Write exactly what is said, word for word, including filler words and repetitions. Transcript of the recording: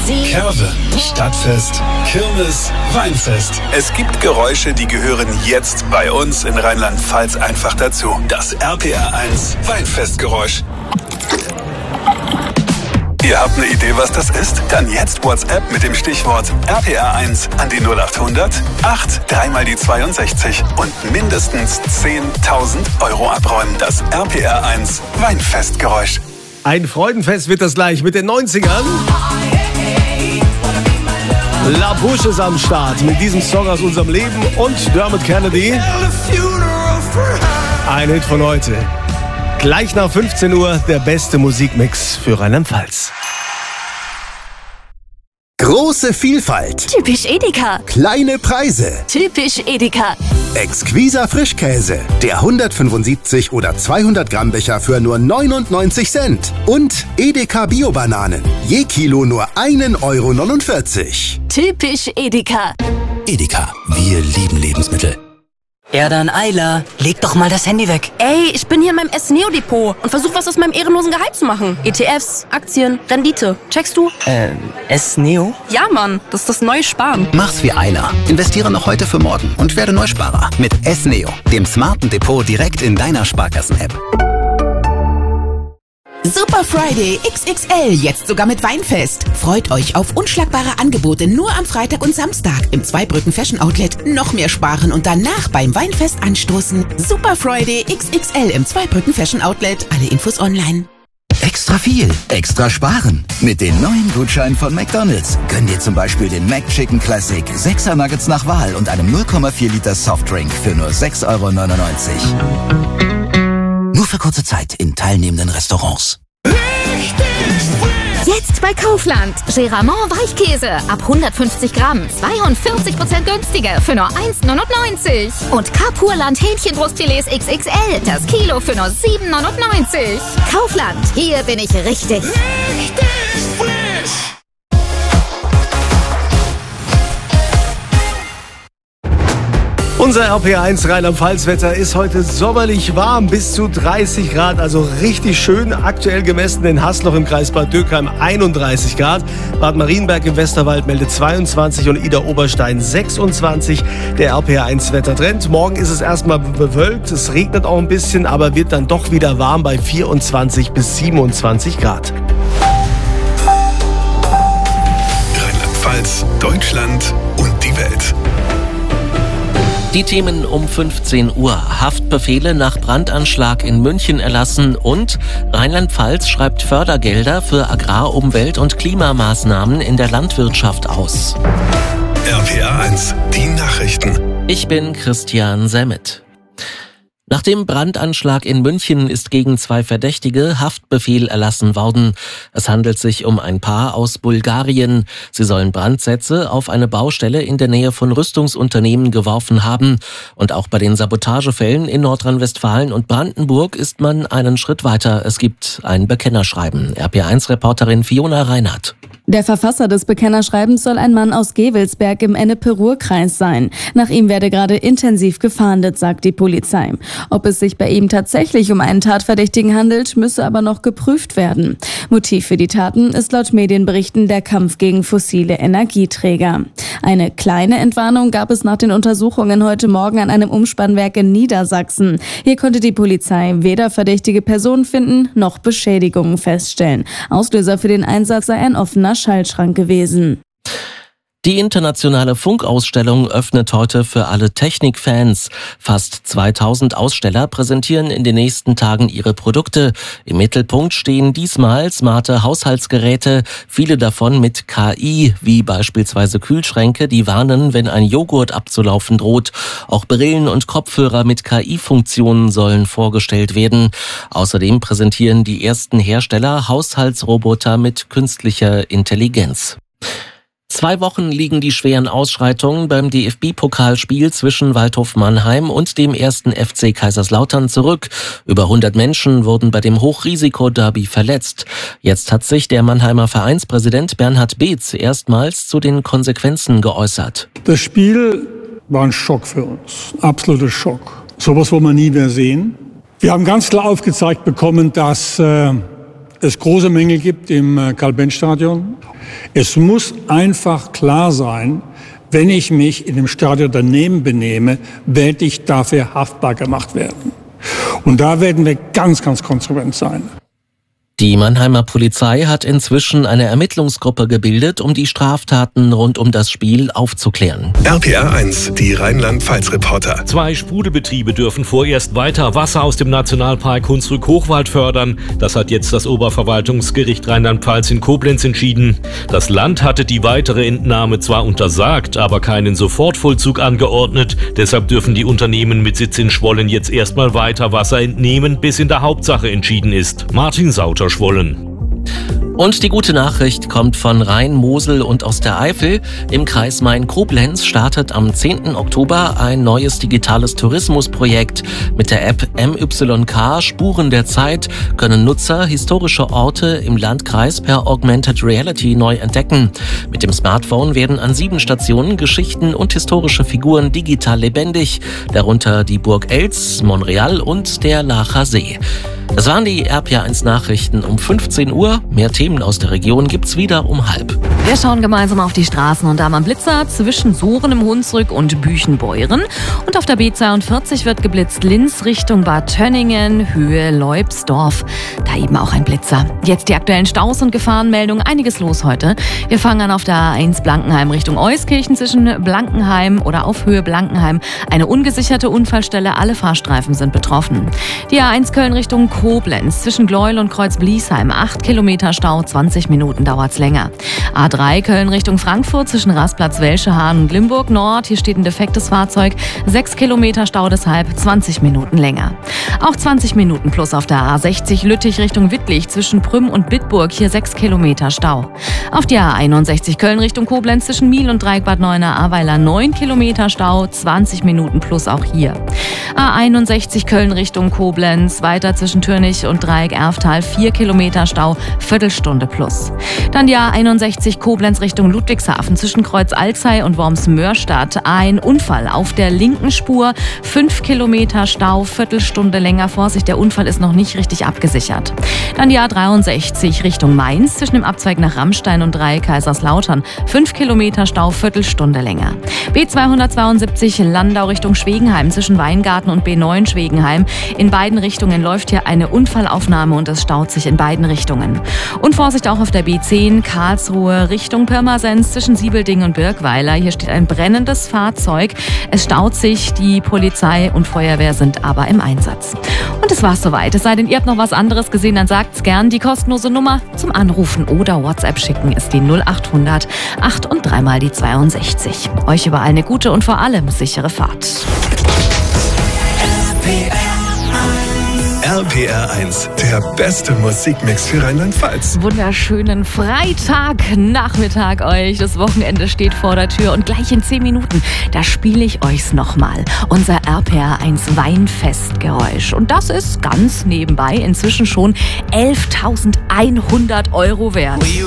Kerwe, Stadtfest, Kirmes, Weinfest. Es gibt Geräusche, die gehören jetzt bei uns in Rheinland-Pfalz einfach dazu. Das R P R eins Weinfestgeräusch. Ihr habt eine Idee, was das ist? Dann jetzt WhatsApp mit dem Stichwort R P R eins an die null achthundert acht drei mal die zweiundsechzig und mindestens zehntausend Euro abräumen. Das R P R eins Weinfestgeräusch. Ein Freudenfest wird das gleich mit den neunzigern. La Bouche ist am Start mit diesem Song aus unserem Leben und Dermot Kennedy. Ein Hit von heute. Gleich nach fünfzehn Uhr der beste Musikmix für Rheinland-Pfalz. Große Vielfalt. Typisch Edeka. Kleine Preise. Typisch Edeka. Exquiser Frischkäse. Der hundertfünfundsiebzig oder zweihundert Gramm Becher für nur neunundneunzig Cent. Und Edeka Bio-Bananen. Je Kilo nur ein Euro neunundvierzig. Typisch Edeka. Edeka. Wir lieben Lebensmittel. Erdan Ayla, leg doch mal das Handy weg. Ey, ich bin hier in meinem S-Neo-Depot und versuch was aus meinem ehrenlosen Gehalt zu machen. E T Fs, Aktien, Rendite. Checkst du? Ähm, S-Neo? Ja, Mann, das ist das neue Sparen. Mach's wie Ayla. Investiere noch heute für morgen und werde Neusparer mit S-Neo, dem smarten Depot direkt in deiner Sparkassen-App. Super Friday X X L, jetzt sogar mit Weinfest. Freut euch auf unschlagbare Angebote nur am Freitag und Samstag im Zweibrücken Fashion Outlet. Noch mehr sparen und danach beim Weinfest anstoßen. Super Friday X X L im Zweibrücken Fashion Outlet. Alle Infos online. Extra viel, extra sparen. Mit den neuen Gutscheinen von McDonald's. Gönn dir zum Beispiel den McChicken Classic, sechser Nuggets nach Wahl und einem null Komma vier Liter Softdrink für nur sechs Euro neunundneunzig. Nur für kurze Zeit in teilnehmenden Restaurants. Jetzt bei Kaufland. Geramont Weichkäse ab hundertfünfzig Gramm. zweiundvierzig Prozent günstiger für nur eins neunundneunzig. Und Kapurland Hähnchenbrustfilets X X L. Das Kilo für nur sieben neunundneunzig. Kaufland. Hier bin ich richtig. Richtig frisch. Unser R P R eins Rheinland-Pfalz-Wetter ist heute sommerlich warm, bis zu dreißig Grad, also richtig schön. Aktuell gemessen in Hasloch im Kreis Bad Dürkheim einunddreißig Grad. Bad Marienberg im Westerwald meldet zweiundzwanzig und Idar-Oberstein sechsundzwanzig. Der R P R eins Wettertrend. Morgen ist es erstmal bewölkt, es regnet auch ein bisschen, aber wird dann doch wieder warm bei vierundzwanzig bis siebenundzwanzig Grad. Rheinland-Pfalz, Deutschland und die Welt. Die Themen um fünfzehn Uhr. Haftbefehle nach Brandanschlag in München erlassen und Rheinland-Pfalz schreibt Fördergelder für Agrar-, Umwelt- und Klimamaßnahmen in der Landwirtschaft aus. R P R eins, die Nachrichten. Ich bin Christian Semmet. Nach dem Brandanschlag in München ist gegen zwei Verdächtige Haftbefehl erlassen worden. Es handelt sich um ein Paar aus Bulgarien. Sie sollen Brandsätze auf eine Baustelle in der Nähe von Rüstungsunternehmen geworfen haben. Und auch bei den Sabotagefällen in Nordrhein-Westfalen und Brandenburg ist man einen Schritt weiter. Es gibt ein Bekennerschreiben. R P R eins Reporterin Fiona Reinhardt. Der Verfasser des Bekennerschreibens soll ein Mann aus Gevelsberg im Ennepe-Ruhr-Kreis sein. Nach ihm werde gerade intensiv gefahndet, sagt die Polizei. Ob es sich bei ihm tatsächlich um einen Tatverdächtigen handelt, müsse aber noch geprüft werden. Motiv für die Taten ist laut Medienberichten der Kampf gegen fossile Energieträger. Eine kleine Entwarnung gab es nach den Untersuchungen heute Morgen an einem Umspannwerk in Niedersachsen. Hier konnte die Polizei weder verdächtige Personen finden, noch Beschädigungen feststellen. Auslöser für den Einsatz sei ein offener Schaltschrank gewesen. Die internationale Funkausstellung öffnet heute für alle Technikfans. Fast zweitausend Aussteller präsentieren in den nächsten Tagen ihre Produkte. Im Mittelpunkt stehen diesmal smarte Haushaltsgeräte, viele davon mit K I, wie beispielsweise Kühlschränke, die warnen, wenn ein Joghurt abzulaufen droht. Auch Brillen und Kopfhörer mit K I-Funktionen sollen vorgestellt werden. Außerdem präsentieren die ersten Hersteller Haushaltsroboter mit künstlicher Intelligenz. Zwei Wochen liegen die schweren Ausschreitungen beim D F B-Pokalspiel zwischen Waldhof Mannheim und dem ersten F C Kaiserslautern zurück. Über hundert Menschen wurden bei dem Hochrisiko-Derby verletzt. Jetzt hat sich der Mannheimer Vereinspräsident Bernhard Beetz erstmals zu den Konsequenzen geäußert. Das Spiel war ein Schock für uns, absoluter Schock. Sowas wollen wir nie mehr sehen. Wir haben ganz klar aufgezeigt bekommen, dass äh, es große Mängel gibt im Karl-Benz-Stadion. Es muss einfach klar sein, wenn ich mich in dem Stadion daneben benehme, werde ich dafür haftbar gemacht werden. Und da werden wir ganz, ganz konsequent sein. Die Mannheimer Polizei hat inzwischen eine Ermittlungsgruppe gebildet, um die Straftaten rund um das Spiel aufzuklären. R P R eins, die Rheinland-Pfalz-Reporter. Zwei Sprudelbetriebe dürfen vorerst weiter Wasser aus dem Nationalpark Hunsrück-Hochwald fördern. Das hat jetzt das Oberverwaltungsgericht Rheinland-Pfalz in Koblenz entschieden. Das Land hatte die weitere Entnahme zwar untersagt, aber keinen Sofortvollzug angeordnet. Deshalb dürfen die Unternehmen mit Sitz in Schwollen jetzt erstmal weiter Wasser entnehmen, bis in der Hauptsache entschieden ist. Martin Sauter, Schwollen. Und die gute Nachricht kommt von Rhein, Mosel und aus der Eifel. Im Kreis Main-Koblenz startet am zehnten Oktober ein neues digitales Tourismusprojekt. Mit der App M Y K Spuren der Zeit können Nutzer historische Orte im Landkreis per Augmented Reality neu entdecken. Mit dem Smartphone werden an sieben Stationen Geschichten und historische Figuren digital lebendig, darunter die Burg Eltz, Monreal und der Laacher See. Das waren die R P R eins Nachrichten um fünfzehn Uhr. Mehr Themen aus der Region gibt's wieder um halb. Wir schauen gemeinsam auf die Straßen und da am Blitzer zwischen Soren im Hunsrück und Büchenbeuren. Und auf der B zweiundvierzig wird geblitzt Linz Richtung Bad Tönningen, Höhe Leubsdorf. Da eben auch ein Blitzer. Jetzt die aktuellen Staus und Gefahrenmeldungen. Einiges los heute. Wir fangen an auf der A eins Blankenheim Richtung Euskirchen zwischen Blankenheim oder auf Höhe Blankenheim. Eine ungesicherte Unfallstelle. Alle Fahrstreifen sind betroffen. Die A eins Köln Richtung Koblenz zwischen Gleuel und Kreuz-Bliesheim. acht Kilometer Stau, zwanzig Minuten dauert's länger. A drei Köln Richtung Frankfurt zwischen Rastplatz Welschehahn und Limburg Nord. Hier steht ein defektes Fahrzeug. sechs Kilometer Stau, deshalb zwanzig Minuten länger. Auch zwanzig Minuten plus auf der A sechzig Lüttich Richtung Wittlich zwischen Prüm und Bitburg. Hier sechs Kilometer Stau. Auf die A einundsechzig Köln Richtung Koblenz zwischen Miel und Dreieck-Bad Neuenahr-Ahrweiler neun Kilometer Stau, zwanzig Minuten plus auch hier. A einundsechzig Köln Richtung Koblenz, weiter zwischen Türnich und Dreieck-Erftal vier Kilometer Stau, Viertelstunde plus. Dann die A einundsechzig Koblenz Richtung Ludwigshafen zwischen Kreuz-Alzey und Worms-Mörstadt. Ein Unfall auf der linken Spur, fünf Kilometer Stau, Viertelstunde länger. Vorsicht, der Unfall ist noch nicht richtig abgesichert. Dann die A dreiundsechzig Richtung Mainz zwischen dem Abzweig nach Rammstein und Dreieck-Kaiserslautern. fünf Kilometer Stau, Viertelstunde länger. B zweihundertzweiundsiebzig Landau Richtung Schwegenheim zwischen Weingarten und B neun Schwegenheim. In beiden Richtungen läuft hier eine Unfallaufnahme und es staut sich in beiden Richtungen. Und Vorsicht auch auf der B zehn Karlsruhe Richtung Pirmasens zwischen Siebelding und Birkweiler. Hier steht ein brennendes Fahrzeug. Es staut sich, die Polizei und Feuerwehr sind aber im Einsatz. Und das war's soweit. Es sei denn, ihr habt noch was anderes gesehen, dann sagt's gern. Die kostenlose Nummer zum Anrufen oder WhatsApp schicken ist die null achthundert acht und dreimal die zweiundsechzig. Euch überall eine gute und vor allem sichere Fahrt. R P R eins, der beste Musikmix für Rheinland-Pfalz. Wunderschönen Freitagnachmittag euch. Das Wochenende steht vor der Tür und gleich in zehn Minuten, da spiele ich euch's nochmal. Unser R P R eins Weinfestgeräusch. Und das ist ganz nebenbei inzwischen schon elftausendeinhundert Euro wert.